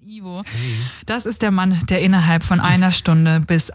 Ivo, das ist der Mann, der innerhalb von einer Stunde bis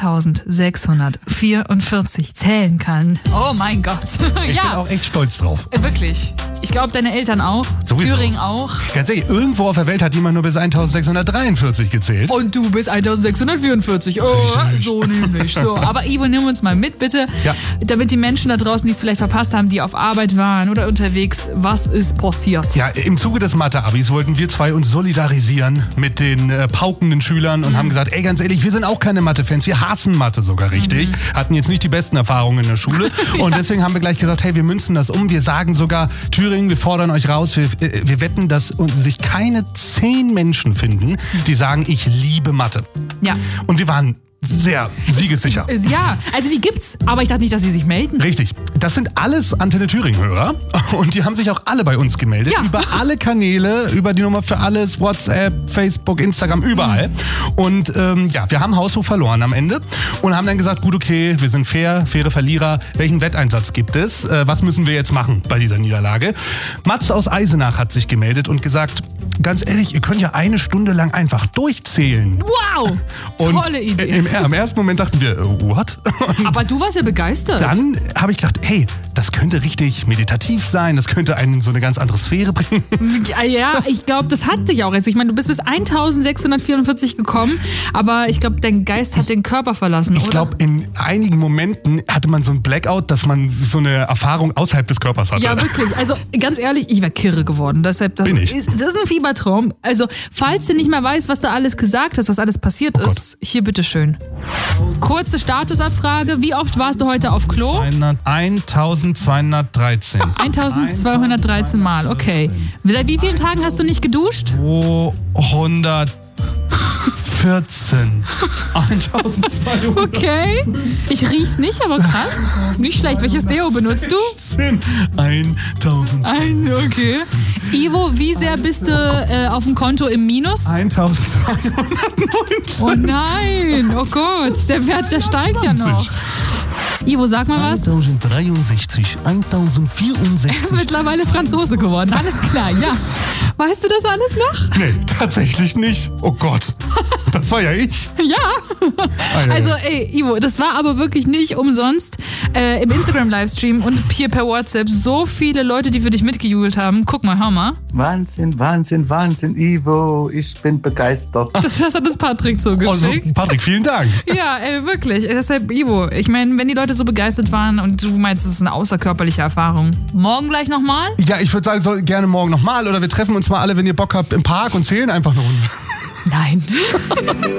1644 zählen kann. Oh mein Gott. Ich bin auch echt stolz drauf. Wirklich. Ich glaube, deine Eltern auch. Sowieso. Thüringen auch. Ganz ehrlich, irgendwo auf der Welt hat jemand nur bis 1643 gezählt. Und du bis 1644. Oh, Richtig. so nämlich. So. Aber Ivo, nimm uns mal mit, bitte. Ja. Damit die Menschen da draußen, die es vielleicht verpasst haben, die auf Arbeit waren oder unterwegs, was ist passiert? Ja, im Zuge des Mathe-Abis wollten wir zwei uns solidarisieren mit den paukenden Schülern und haben gesagt, ey, ganz ehrlich, wir sind auch keine Mathe-Fans, wir hassen Mathe sogar richtig. Hatten jetzt nicht die besten Erfahrungen in der Schule und deswegen haben wir gleich gesagt, hey, wir münzen das um. Wir sagen sogar, Thüringen, wir fordern euch raus, wir wetten, dass sich keine 10 Menschen finden, die sagen, ich liebe Mathe. Ja. Und wir waren sehr siegessicher. Ja, also die gibt's, aber ich dachte nicht, dass sie sich melden. Richtig. Das sind alles Antenne Thüringen-Hörer und die haben sich auch alle bei uns gemeldet. Ja. Über alle Kanäle, über die Nummer für alles, WhatsApp, Facebook, Instagram, überall. Und wir haben haushoch verloren am Ende und haben dann gesagt, gut, okay, wir sind faire Verlierer. Welchen Wetteinsatz gibt es? Was müssen wir jetzt machen bei dieser Niederlage? Mats aus Eisenach hat sich gemeldet und gesagt, ganz ehrlich, ihr könnt ja eine Stunde lang einfach durchzählen. Wow, tolle Idee. Im ersten Moment dachten wir, what? Und Aber du warst ja begeistert. dann habe ich gedacht, hey, das könnte richtig meditativ sein, das könnte einen in so eine ganz andere Sphäre bringen. Ja, ich glaube, das hat dich auch jetzt. Ich meine, du bist bis 1644 gekommen, aber ich glaube, dein Geist hat den Körper verlassen, Ich oder? glaube, in einigen Momenten hatte man so ein Blackout, dass man so eine Erfahrung außerhalb des Körpers hatte. Ja, wirklich. Also ganz ehrlich, ich wäre kirre geworden. Deshalb, das Bin ich. ist ein Fiebertraum. Also, falls du nicht mehr weißt, was da alles gesagt hast, was alles passiert ist, hier bitteschön. Kurze Statusabfrage. Wie oft warst du heute auf Klo? 1213. 1213 Mal, okay. Seit wie vielen Tagen hast du nicht geduscht? 214. 1200. Okay. Ich riech's nicht, aber krass. Nicht schlecht. Welches Deo benutzt du? 1000. Okay. Ivo, wie sehr bist du auf dem Konto im Minus? 1219. Oh nein, oh Gott, der Wert, der steigt ja noch. Ivo, sag mal was. 1063, 1064. Er ist mittlerweile Franzose geworden, alles klar, ja. Weißt du das alles noch? Nee, tatsächlich nicht. Oh Gott. Das war ja ich. Ja. Also, ey, Ivo, das war aber wirklich nicht umsonst im Instagram-Livestream und hier per WhatsApp so viele Leute, die für dich mitgejubelt haben. Guck mal, hör mal. Wahnsinn, Wahnsinn, Wahnsinn, Ivo, ich bin begeistert. Das hat uns Patrick so geschickt. Patrick, vielen Dank. Ja, wirklich. Deshalb, Ivo, ich meine, wenn die Leute so begeistert waren und du meinst, es ist eine außerkörperliche Erfahrung. Morgen gleich nochmal? Ja, ich würde sagen, so gerne morgen nochmal oder wir treffen uns mal alle, wenn ihr Bock habt, im Park und zählen einfach eine Runde. Nein.